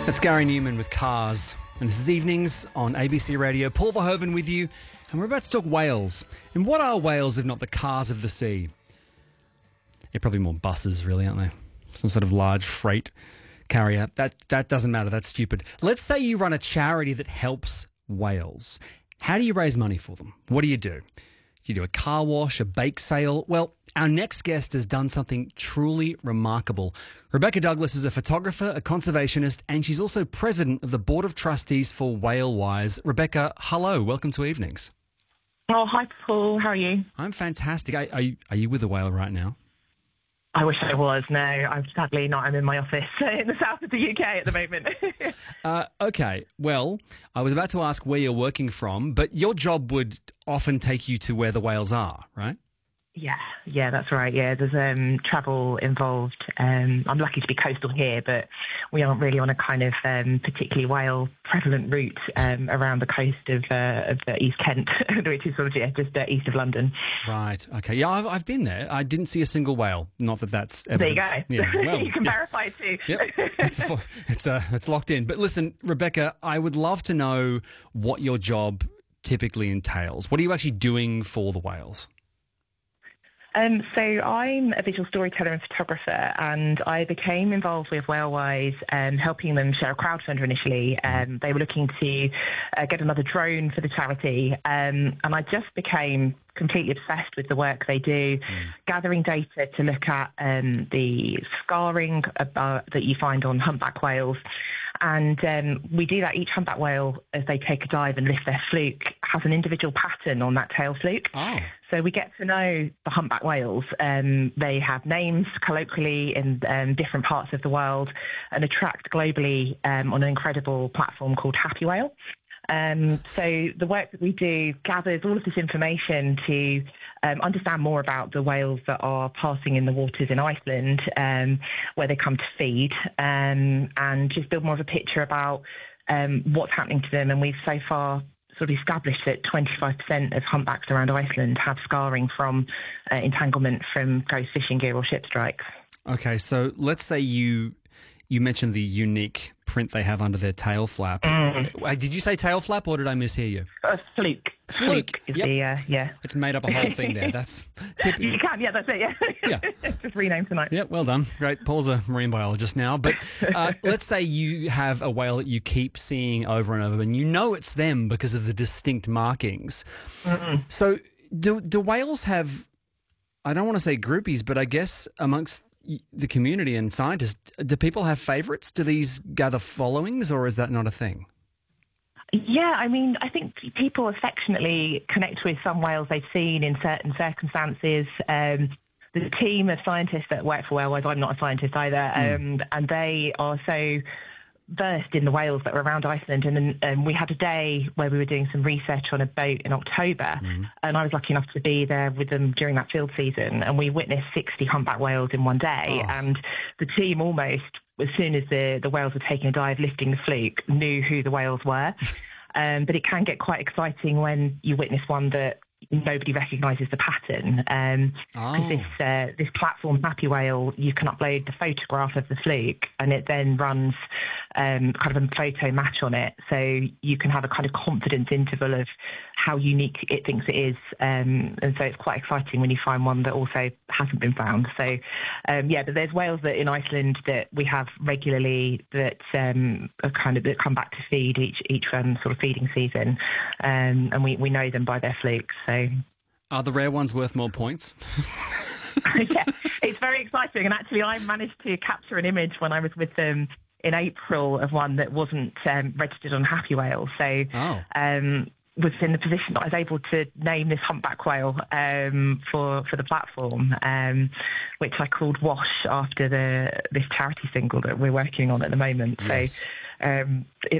That's Gary Newman with Cars. And this is Evenings on ABC Radio. Paul Verhoeven with you. And we're about to talk whales. And what are whales if not the cars of the sea? They're probably more buses, really, aren't they? Some sort of large freight carrier. That doesn't matter. That's stupid. Let's say you run a charity that helps whales. How do you raise money for them? What do? You do a car wash, a bake sale? Well, our next guest has done something truly remarkable. Rebecca Douglas is a photographer, a conservationist, and she's also president of the Board of Trustees for Whalewise. Rebecca, hello. Welcome to Evenings. Oh, hi, Paul. How are you? I'm fantastic. Are you with a whale right now? I wish I was. No, I'm sadly not. I'm in my office in the south of the UK at the moment. Okay. Well, I was about to ask where you're working from, but your job would often take you to where the whales are, right? Yeah, that's right. Yeah, there's travel involved. I'm lucky to be coastal here, but we aren't really on a kind of particularly whale prevalent route around the coast of East Kent, which is sort of just east of London. Right. Okay. Yeah, I've been there. I didn't see a single whale. Not that that's evidence. There you go. Yeah, well, you can verify it too. Yep. It's locked in. But listen, Rebecca, I would love to know what your job typically entails. What are you actually doing for the whales? So I'm a visual storyteller and photographer, and I became involved with Whalewise, helping them share a crowdfunder initially. They were looking to get another drone for the charity, and I just became completely obsessed with the work they do, gathering data to look at the scarring that you find on humpback whales. And we do that. Each humpback whale, as they take a dive and lift their fluke, has an individual pattern on that tail fluke. Oh. So we get to know the humpback whales. They have names colloquially in different parts of the world and are tracked globally on an incredible platform called Happy Whale. So the work that we do gathers all of this information to understand more about the whales that are passing in the waters in Iceland, where they come to feed, and just build more of a picture about what's happening to them. And we've so far sort of established that 25% of humpbacks around Iceland have scarring from entanglement from ghost fishing gear or ship strikes. Okay, so let's say you mentioned the unique print they have under their tail flap. Did you say tail flap, or did I mishear you? Fluke. Fluke is yep. Yeah. It's made up a whole thing there. That's typical. You can, yeah, that's it, yeah. Just renamed tonight. Yeah, well done. Great. Paul's a marine biologist now. But let's say you have a whale that you keep seeing over and over, and you know it's them because of the distinct markings. So do whales have, I don't want to say groupies, but I guess amongst the community and scientists, do people have favourites? Do these gather followings, or is that not a thing? Yeah, I mean, I think people affectionately connect with some whales they've seen in certain circumstances. The team of scientists that work for Whalewise, I'm not a scientist either, and they are so versed in the whales that were around Iceland. And we had a day where we were doing some research on a boat in October, and I was lucky enough to be there with them during that field season, and we witnessed 60 humpback whales in one day. And the team almost, as soon as the whales were taking a dive, lifting the fluke, knew who the whales were. But it can get quite exciting when you witness one that nobody recognises the pattern. Because this platform, Happy Whale, you can upload the photograph of the fluke, and it then runs kind of a photo match on it. So you can have a kind of confidence interval of how unique it thinks it is. And so it's quite exciting when you find one that also hasn't been found. So, but there's whales that in Iceland that we have regularly that that come back to feed each sort of feeding season. And we know them by their flukes. So, are the rare ones worth more points? Yeah, it's very exciting. And actually, I managed to capture an image when I was with them in April of one that wasn't registered on Happy Whale. So was in the position that I was able to name this humpback whale for the platform, which I called Wash after this charity single that we're working on at the moment. Yes. So